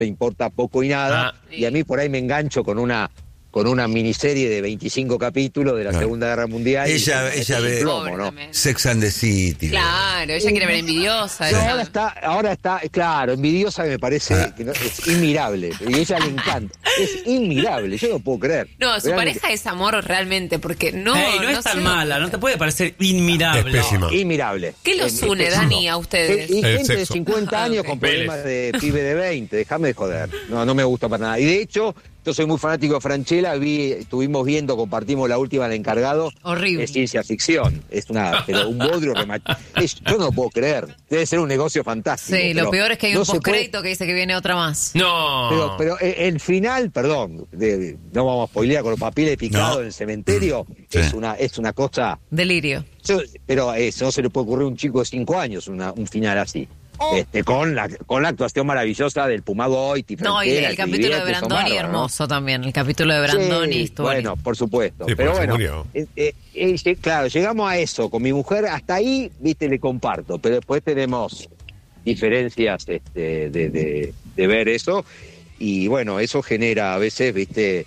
me importa poco y nada, y a mí por ahí me engancho con una miniserie de 25 capítulos de la Segunda Guerra Mundial. Ella ve plomo, ¿no? Sex and the City. Claro, ella quiere ver Envidiosa. No, ahora está, claro, Envidiosa me parece que es inmirable. Y a ella le encanta. Es inmirable, yo no puedo creer. No, su pareja es amor realmente, porque no es tan mala, no te puede parecer inmirable. Es pésima. Inmirable. ¿Qué los une, Dani, a ustedes? Y gente de sexo. 50 años con problemas de pibe de 20, déjame de joder. No me gusta para nada. Y de hecho, yo soy muy fanático de Francella, estuvimos viendo, compartimos la última del encargado. Horrible. Es ciencia ficción, pero un bodrio yo no puedo creer, debe ser un negocio fantástico. Sí, lo peor es que hay un postcrédito puede... que dice que viene otra más. No. Pero el final, perdón, no vamos a spoilear con los papeles picados en el cementerio, es una cosa... Delirio. Pero eso no se le puede ocurrir a un chico de 5 años un final así. Con la actuación maravillosa del Pumagoy. No, y el capítulo de Brandoni hermoso, ¿no? También, el capítulo de Brandoni estuvo bueno, por supuesto. Sí, pero bueno, claro, llegamos a eso. Con mi mujer, hasta ahí, viste, le comparto. Pero después tenemos diferencias de ver eso. Y bueno, eso genera a veces, viste,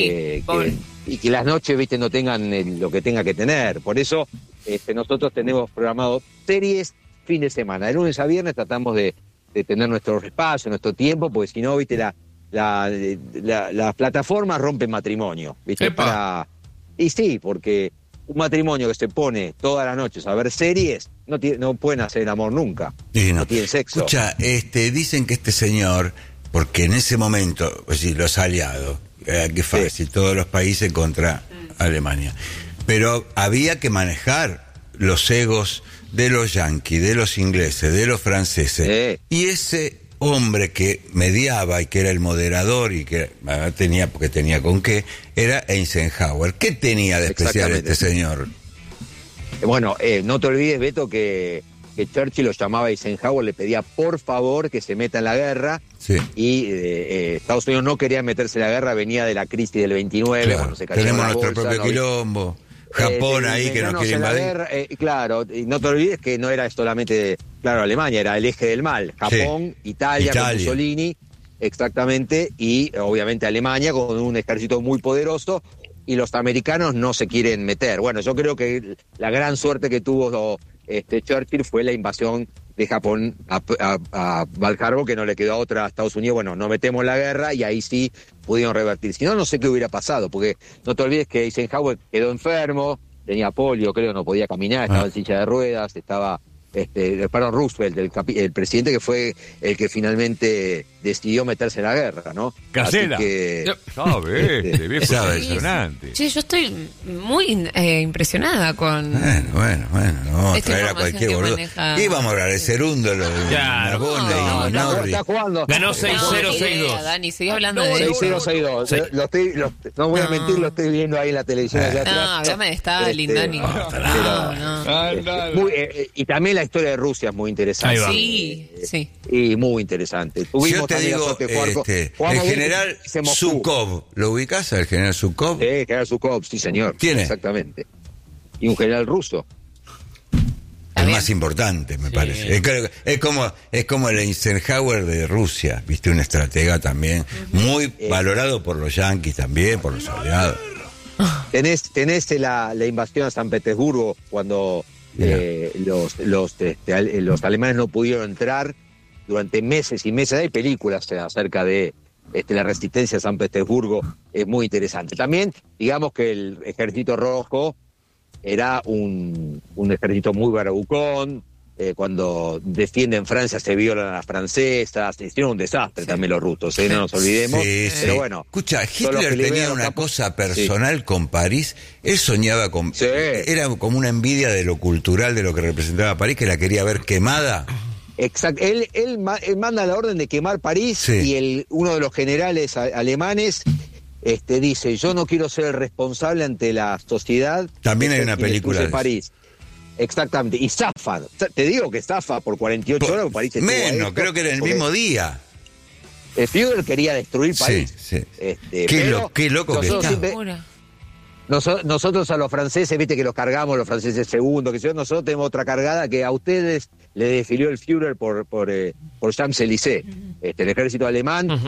y que las noches, viste, no tengan lo que tenga que tener. Por eso nosotros tenemos programado series fin de semana. De lunes a viernes tratamos de tener nuestro espacio, nuestro tiempo, porque si no, viste, las plataformas rompen matrimonio, viste, y sí, porque un matrimonio que se pone todas las noches a ver series, no pueden hacer el amor nunca, no tienen sexo. Escucha, dicen que este señor, porque en ese momento, pues sí, los aliados, qué fácil, todos los países contra Alemania, pero había que manejar los egos de los yanquis, de los ingleses, de los franceses. Y ese hombre que mediaba y que era el moderador y que tenía con qué, era Eisenhower. ¿Qué tenía de especial este señor? Bueno, no te olvides, Beto, que Churchill lo llamaba a Eisenhower, le pedía por favor que se meta en la guerra. Y Estados Unidos no quería meterse en la guerra, venía de la crisis del 29, claro, cuando se cayó tenemos la nuestro bolsa, propio quilombo. Japón ahí que nos quiere invadir. Guerra, claro, y no te olvides que no era solamente, Alemania, era el eje del mal. Japón, Italia con Mussolini, exactamente, y obviamente Alemania con un ejército muy poderoso, y los americanos no se quieren meter. Bueno, yo creo que la gran suerte que tuvo Churchill fue la invasión de Japón a Pearl Harbor, que no le quedó a otra a Estados Unidos. Bueno, nos metemos en la guerra y ahí sí pudieron revertir. Si no, no sé qué hubiera pasado, porque no te olvides que Eisenhower quedó enfermo, tenía polio, creo, no podía caminar, estaba en silla de ruedas, estaba... Roosevelt, el presidente que fue el que finalmente decidió meterse en la guerra, ¿no? Casella. Así que, impresionante. Sí, yo estoy muy impresionada con... Bueno, no vamos a traer a cualquier boludo. Y vamos a hablar de Cerúndolo, Narbona y Norris. Está jugando. Ganó 6-0-6-2. Dani, seguí hablando de 6-0-6-2. No voy a mentir, lo estoy viendo ahí en la televisión allá atrás. No, háblame de Stalin, Dani. Y también la historia de Rusia es muy interesante. Sí. Y muy interesante. Yo te digo, el general Zhukov, ¿lo ubicás al general Zhukov? El general Zhukov, sí señor. ¿Quién es? Exactamente. Y un general ruso. El más importante, me parece. Es como el Eisenhower de Rusia, viste, un estratega también, muy valorado por los yanquis también, por los aliados. Tenés la invasión a San Petersburgo cuando los alemanes no pudieron entrar durante meses y meses. Hay películas acerca de la resistencia a San Petersburgo, es muy interesante. También, digamos que el Ejército Rojo era un ejército muy bravucón. Cuando defienden Francia se violan a las francesas, hicieron un desastre también los rusos, no nos olvidemos. Pero bueno. Escucha, Hitler tenía una cosa personal con París. Él soñaba con... Era como una envidia de lo cultural, de lo que representaba París, que la quería ver quemada. Exacto. Él manda la orden de quemar París y uno de los generales alemanes dice: yo no quiero ser el responsable ante la sociedad. También hay una película de París. Exactamente, y zafa, te digo que zafa por 48 horas, París menos, creo que era el mismo día. Führer quería destruir París. Qué loco que está. Nosotros a los franceses, viste que los cargamos, los franceses segundos, nosotros tenemos otra cargada que a ustedes le desfilió el Führer por Champs-Élysées, el ejército alemán.